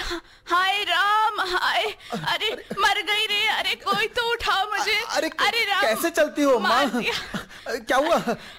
हाय राम, हाय। अरे मर गई रे, अरे कोई तो उठाओ मुझे। अरे राम, कैसे चलती हो माँ? मार दिया। क्या हुआ?